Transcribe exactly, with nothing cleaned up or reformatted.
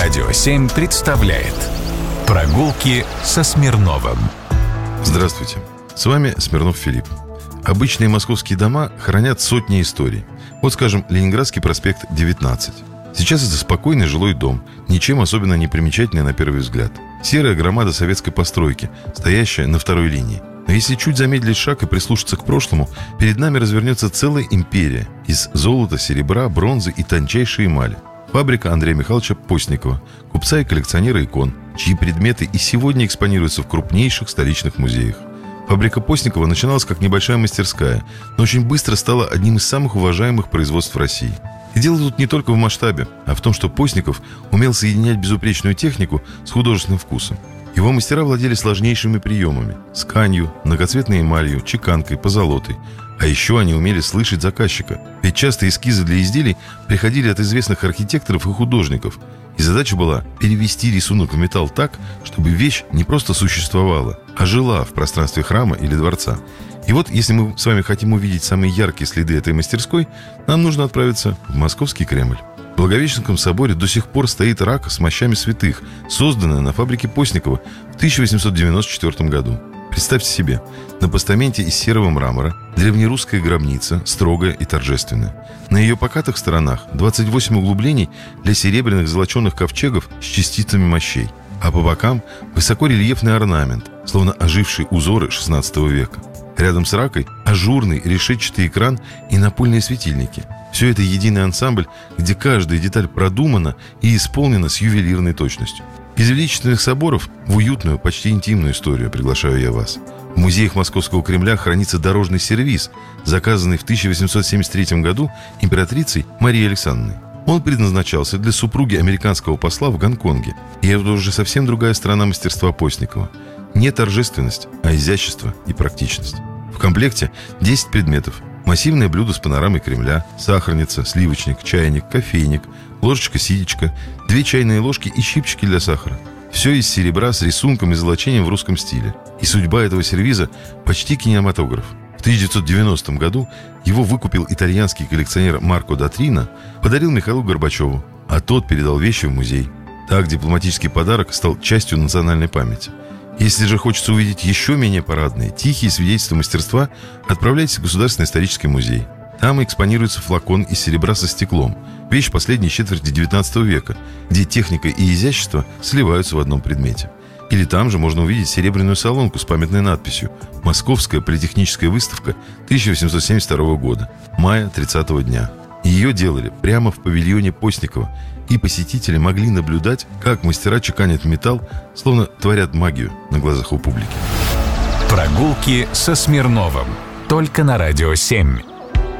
Радио семь представляет «Прогулки со Смирновым». Здравствуйте, с вами Смирнов Филипп. Обычные московские дома хранят сотни историй. Вот, скажем, Ленинградский проспект девятнадцать. Сейчас это спокойный жилой дом, ничем особенно не примечательный на первый взгляд. Серая громада советской постройки, стоящая на второй линии. Но если чуть замедлить шаг и прислушаться к прошлому, перед нами развернется целая империя из золота, серебра, бронзы и тончайшей эмали. Фабрика Андрея Михайловича Постникова, купца и коллекционера икон, чьи предметы и сегодня экспонируются в крупнейших столичных музеях. Фабрика Постникова начиналась как небольшая мастерская, но очень быстро стала одним из самых уважаемых производств в России. И дело тут не только в масштабе, а в том, что Постников умел соединять безупречную технику с художественным вкусом. Его мастера владели сложнейшими приемами – сканью, многоцветной эмалью, чеканкой, позолотой. А еще они умели слышать заказчика. Ведь часто эскизы для изделий приходили от известных архитекторов и художников. И задача была перевести рисунок в металл так, чтобы вещь не просто существовала, а жила в пространстве храма или дворца. И вот, если мы с вами хотим увидеть самые яркие следы этой мастерской, нам нужно отправиться в Московский Кремль. В Благовещенском соборе до сих пор стоит рака с мощами святых, созданная на фабрике Постникова в тысяча восемьсот девяносто четвёртом году. Представьте себе, на постаменте из серого мрамора древнерусская гробница, строгая и торжественная. На ее покатых сторонах двадцать восемь углублений для серебряных золоченых ковчегов с частицами мощей, а по бокам высокорельефный орнамент, словно ожившие узоры шестнадцатого века. Рядом с ракой ажурный решетчатый экран и напольные светильники. Все это единый ансамбль, где каждая деталь продумана и исполнена с ювелирной точностью. Из величественных соборов в уютную, почти интимную историю приглашаю я вас. В музеях Московского Кремля хранится дорожный сервиз, заказанный в тысяча восемьсот семьдесят третьем году императрицей Марией Александровной. Он предназначался для супруги американского посла в Гонконге. И это уже совсем другая сторона мастерства Постникова. Не торжественность, а изящество и практичность. В комплекте десять предметов. Массивное блюдо с панорамой Кремля, сахарница, сливочник, чайник, кофейник, ложечка-ситечка, две чайные ложки и щипчики для сахара. Все из серебра с рисунком и золочением в русском стиле. И судьба этого сервиза почти кинематограф. В тысяча девятьсот девяностом году его выкупил итальянский коллекционер Марко Датрина, подарил Михаилу Горбачеву, а тот передал вещи в музей. Так дипломатический подарок стал частью национальной памяти. Если же хочется увидеть еще менее парадные, тихие свидетельства мастерства, отправляйтесь в Государственный исторический музей. Там экспонируется флакон из серебра со стеклом, вещь последней четверти девятнадцатого века, где техника и изящество сливаются в одном предмете. Или там же можно увидеть серебряную солонку с памятной надписью «Московская политехническая выставка тысяча восемьсот семьдесят второго года, мая тридцатого дня». Ее делали прямо в павильоне Постникова, и посетители могли наблюдать, как мастера чеканят металл, словно творят магию на глазах у публики. Прогулки со Смирновым. Только на Радио семь.